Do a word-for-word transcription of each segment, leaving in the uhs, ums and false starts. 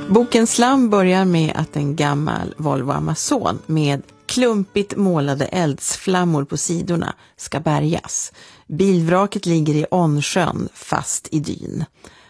Boken Slam börjar med att en gammal Volvo Amazon med klumpigt målade eldsflammor på sidorna ska bärgas. Bilvraket ligger i Ånsjön fast i dyn.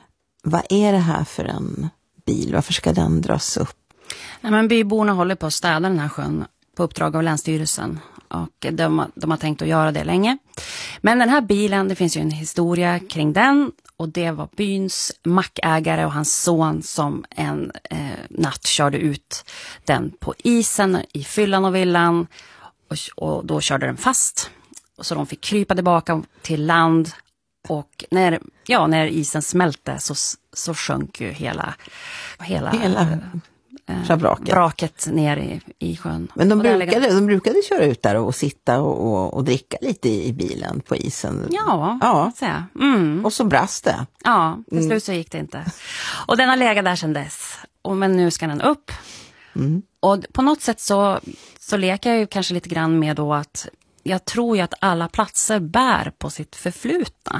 Vad är det här för en bil? Varför ska den dras upp? Nej, men byborna håller på att städa den här sjön på uppdrag av Länsstyrelsen. Och de, de har tänkt att göra det länge. Men den här bilen, det finns ju en historia kring den. Och det var byns mackägare och hans son som en eh, natt körde ut den på isen i fyllan och villan. Och, och då körde den fast. Och så de fick krypa tillbaka till land. Och när, ja, när isen smälte så, så sjönk ju hela... Hela, hela eh, vraket ner i, i sjön. Men de brukade, de brukade köra ut där och sitta och, och, och dricka lite i bilen på isen. Ja, ja. Så. Mm. Och så brast det. Ja, till slut så gick det inte. Och den har legat där sedan dess. Och, men nu ska den upp. Mm. Och på något sätt så, så leker jag ju kanske lite grann med då att jag tror ju att alla platser bär på sitt förflutna.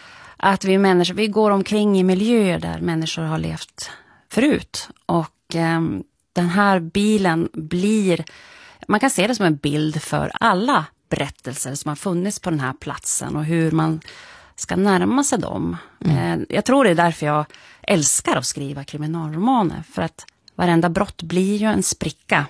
Att vi människor, vi går omkring i miljöer där människor har levt förut. Och eh, den här bilen blir, man kan se det som en bild för alla berättelser som har funnits på den här platsen och hur man ska närma sig dem. Mm. Eh, jag tror det är därför jag älskar att skriva kriminalromaner. För att varenda brott blir ju en spricka.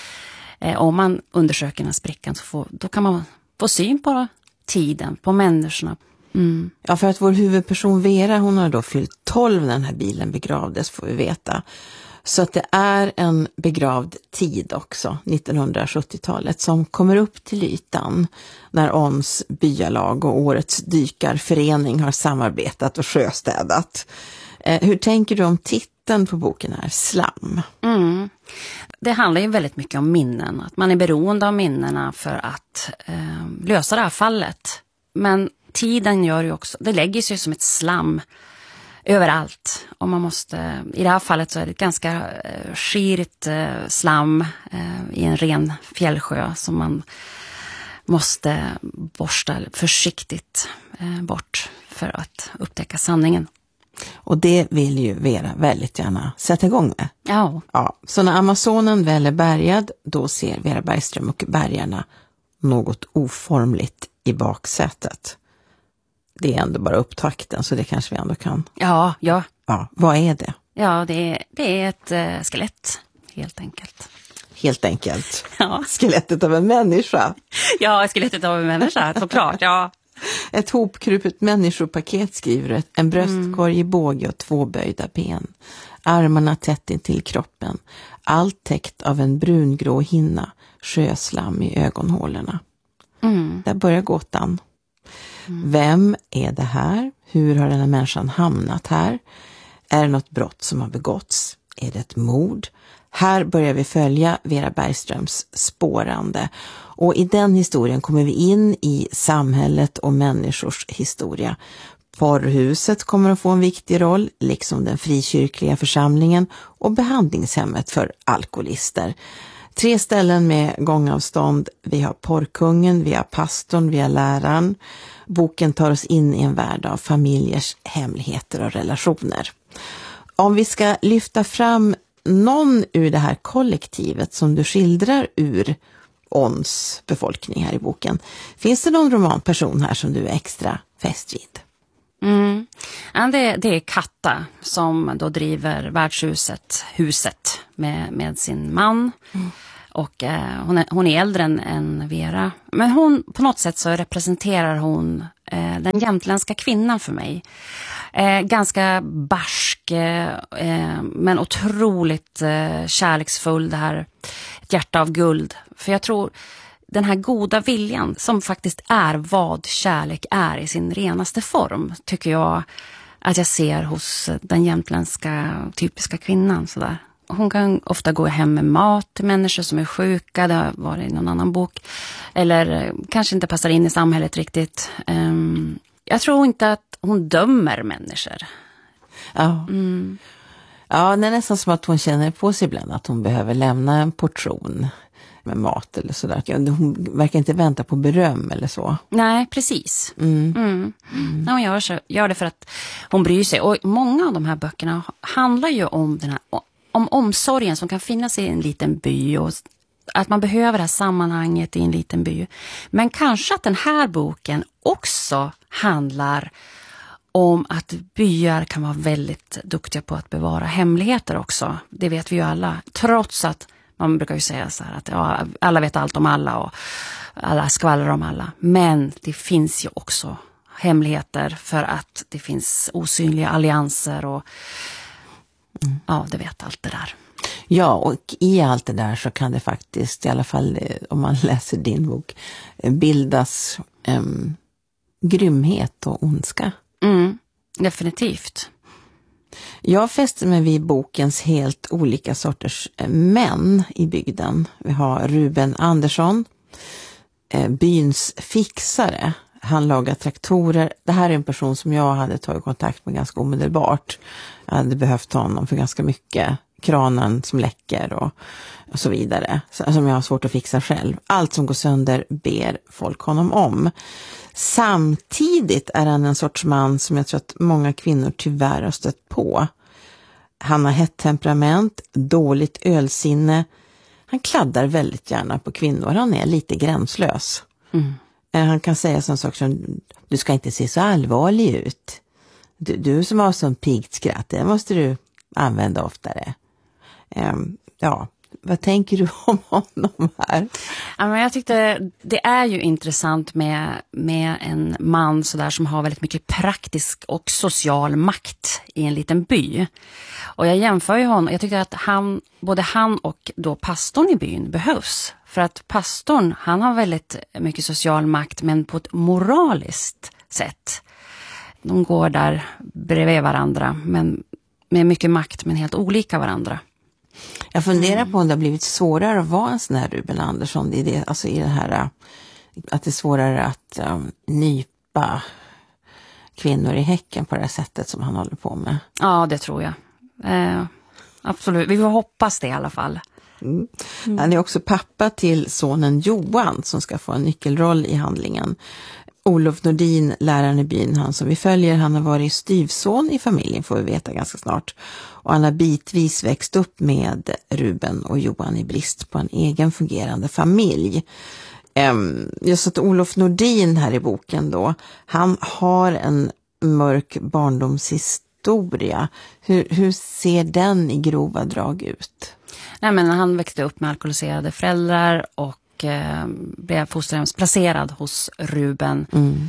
Eh, om man undersöker den här sprickan så får, då kan man få syn på tiden, på människorna. Mm. Ja, för att vår huvudperson Vera, hon har då fyllt tolv när den här bilen begravdes, får vi veta. Så att det är en begravd tid också, nittonhundrasjuttiotalet, som kommer upp till ytan när Ons byalag och årets dykarförening har samarbetat och sjöstädat. Eh, hur tänker du om titeln på boken här, Slam? Mm. Det handlar ju väldigt mycket om minnen, att man är beroende av minnena för att eh, lösa det här fallet. Men tiden gör ju också, det lägger sig som ett slam överallt. Och man måste, i det här fallet så är det ett ganska eh, skirigt eh, slam eh, i en ren fjällsjö som man måste borsta försiktigt eh, bort för att upptäcka sanningen. Och det vill ju Vera väldigt gärna sätta igång med. Ja. Ja. Så när Amazonen väl är bärgad, då ser Vera Bergström och bärgarna något oformligt i baksätet. Det är ändå bara upptakten, så det kanske vi ändå kan. Ja, ja. Ja, vad är det? Ja, det är, det är ett äh, skelett, helt enkelt. Helt enkelt? Ja. Skelettet av en människa? Ja, skelettet av en människa, såklart, ja. Ett hopkrupet människopaket, skriver det. En bröstkorg i båge och två böjda ben. Armarna tätt in till kroppen. Allt täckt av en brungrå hinna. Sjöslam i ögonhålorna. Mm. Där börjar gåtan. Mm. Vem är det här? Hur har den här människan hamnat här? Är det något brott som har begåtts? Är det ett mord? Här börjar vi följa Vera Bergströms spårande. Och i den historien kommer vi in i samhället och människors historia. Porrhuset kommer att få en viktig roll, liksom den frikyrkliga församlingen och behandlingshemmet för alkoholister. Tre ställen med gångavstånd. Vi har porrkungen, vi har pastorn, vi har läraren. Boken tar oss in i en värld av familjers hemligheter och relationer. Om vi ska lyfta fram någon ur det här kollektivet som du skildrar ur Ons befolkning här i boken. Finns det någon romanperson här som du är extra fäst vid? Mm. Ja, det, det är Katta som då driver värdshuset huset med, med sin man. Mm. Och eh, hon, är, hon är äldre än, än Vera. Men hon, på något sätt så representerar hon eh, den jämtländska kvinnan för mig. Eh, ganska barsk eh, men otroligt eh, kärleksfull. Det här, ett hjärta av guld. För jag tror den här goda viljan som faktiskt är vad kärlek är i sin renaste form, tycker jag att jag ser hos den jämtländska typiska kvinnan. Sådär. Hon kan ofta gå hem med mat till människor som är sjuka, det har varit i någon annan bok. Eller kanske inte passar in i samhället riktigt. Um, jag tror inte att hon dömer människor. Ja. Mm. Ja, det är nästan som att hon känner på sig ibland att hon behöver lämna en portion med mat eller sådär. Hon verkar inte vänta på beröm eller så. Nej, precis. Mm. Mm. Mm. Ja, hon gör, så, gör det för att hon bryr sig. Och många av de här böckerna handlar ju om den här om omsorgen som kan finnas i en liten by och att man behöver det här sammanhanget i en liten by. Men kanske att den här boken också handlar om att byar kan vara väldigt duktiga på att bevara hemligheter också. Det vet vi ju alla. Trots att man brukar ju säga så här att ja, alla vet allt om alla och alla skvallrar om alla. Men det finns ju också hemligheter för att det finns osynliga allianser och mm. ja, det vet allt det där. Ja, och i allt det där så kan det faktiskt, i alla fall om man läser din bok, bildas um, grymhet och ondska. Mm, definitivt. Jag fäster mig vid bokens helt olika sorters män i bygden. Vi har Ruben Andersson, byns fixare. Han lagar traktorer. Det här är en person som jag hade tagit kontakt med ganska omedelbart. Jag hade behövt honom för ganska mycket. Kranen som läcker och, och så vidare. Som jag har svårt att fixa själv. Allt som går sönder ber folk honom om. Samtidigt är han en sorts man som jag tror att många kvinnor tyvärr har stött på. Han har hett temperament, dåligt ölsinne. Han kladdar väldigt gärna på kvinnor. Han är lite gränslös. Mm. Han kan säga sån sak som, du ska inte se så allvarlig ut. Du, du som har sån piggt skratt, det måste du använda oftare. Um, ja, vad tänker du om honom här? Ja, men jag tyckte det är ju intressant med, med en man så där som har väldigt mycket praktisk och social makt i en liten by. Och jag jämför ju honom, jag tycker att han, både han och då pastorn i byn behövs. För att pastorn, han har väldigt mycket social makt men på ett moraliskt sätt. De går där bredvid varandra men med mycket makt men helt olika varandra. Jag funderar på om det har blivit svårare att vara en sån här Ruben Andersson i det, alltså i det här att det är svårare att um, nypa kvinnor i häcken på det här sättet som han håller på med. Ja, det tror jag. Eh, absolut, vi får hoppas det i alla fall. Mm. Mm. Han är också pappa till sonen Johan som ska få en nyckelroll i handlingen. Olof Nordin, läraren i byn, han som vi följer, han har varit styvson i familjen får vi veta ganska snart. Och han har bitvis växt upp med Ruben och Johan i brist på en egen fungerande familj. Um, just att Olof Nordin här i boken då, han har en mörk barndomshistoria. Hur, hur ser den i grova drag ut? Nej, men han växte upp med alkoholiserade föräldrar och blev fosterhemsplacerad hos Ruben. Mm.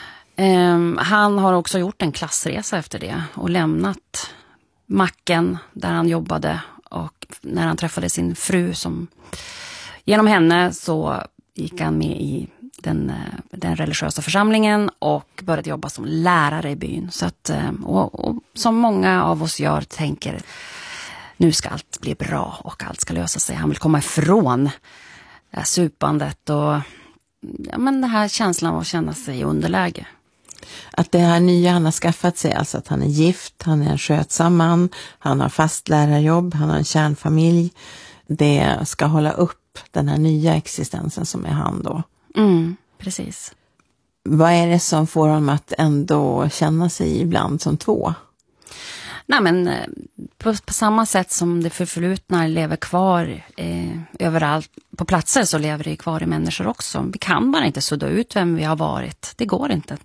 Um, han har också gjort en klassresa efter det och lämnat macken där han jobbade och när han träffade sin fru som genom henne så gick han med i den, den religiösa församlingen och började jobba som lärare i byn. Så att, och, och som många av oss gör tänker nu ska allt bli bra och allt ska lösa sig. Han vill komma ifrån supandet och ja, men den här känslan av att känna sig i underläge. Att det här nya han har skaffat sig, alltså att han är gift, han är en skötsam man, han har fast lärarjobb, han har en kärnfamilj, det ska hålla upp den här nya existensen som är han då. Mm, precis. Vad är det som får honom att ändå känna sig ibland som två? Nej, men på, på samma sätt som det förflutna lever kvar eh, överallt på platser så lever det kvar i människor också. Vi kan bara inte sudda ut vem vi har varit. Det går inte.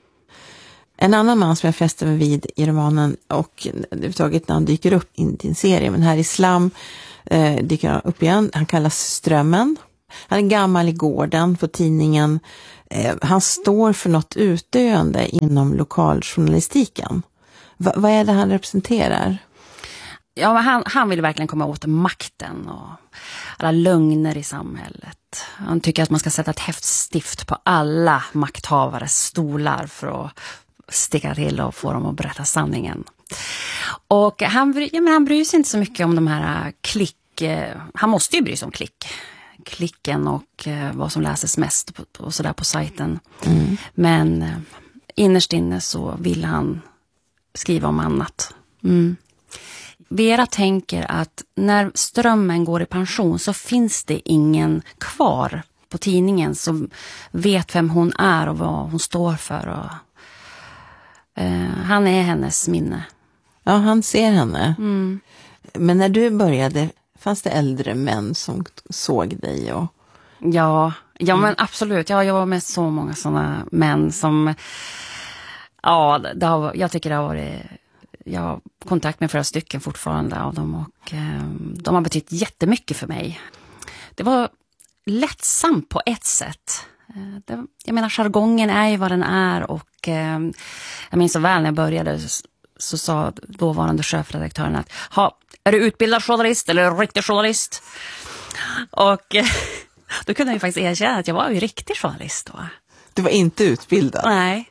En annan man som jag fäster mig vid i romanen och överhuvudtaget när han dyker upp i din serie, men här i Slam eh, dyker han upp igen. Han kallas Strömmen. Han är gammal i gården på tidningen. Eh, han står för något utdöende inom lokaljournalistiken. Va, vad är det han representerar? Ja, han, han vill verkligen komma åt makten och alla lögner i samhället. Han tycker att man ska sätta ett häftstift på alla makthavares stolar för att sticka till och få dem att berätta sanningen. Och han, ja, men han bryr sig inte så mycket om de här klick... Han måste ju bry sig om klick. Klicken och eh, vad som läses mest på, på, sådär på sajten. Mm. Men eh, innerst inne så vill han skriva om annat. Mm. Vera tänker att när Strömmen går i pension så finns det ingen kvar på tidningen som vet vem hon är och vad hon står för. Och, eh, han är hennes minne. Ja, han ser henne. Mm. Men när du började, fanns det äldre män som såg dig? Och... Ja, ja men absolut. Jag jobbar med så många sådana män som... Ja, det har, jag tycker det har varit... Jag har kontakt med flera stycken fortfarande av dem och eh, de har betytt jättemycket för mig. Det var lättsamt på ett sätt. Eh, det, jag menar, jargongen är ju vad den är och eh, jag minns så väl när jag började så, så sa dåvarande chefredaktören att ha, är du utbildad journalist eller riktig journalist? Och eh, då kunde jag ju faktiskt erkänna att jag var ju riktig journalist då. Du var inte utbildad? Nej.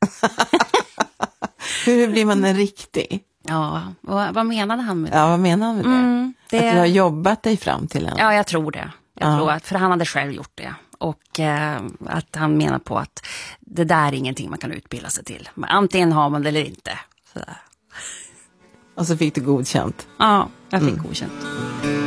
Hur blir man en riktig? Ja, vad, vad menade han med det? Ja, vad menar han med det? Mm, det... Att du har jobbat dig fram till en? Ja, jag tror det. Jag ja. tror att, för han hade själv gjort det. Och eh, att han menar på att det där är ingenting man kan utbilda sig till. Men antingen har man det eller inte. Sådär. Och så fick du godkänt? Ja, jag fick mm. godkänt.